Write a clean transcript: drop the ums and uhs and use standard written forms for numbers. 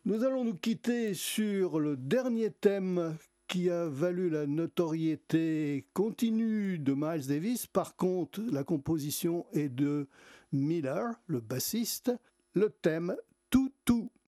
Nous allons nous quitter sur le dernier thème qui a valu la notoriété continue de Miles Davis. Par contre, la composition est de Miller, le bassiste. Le thème Toutou.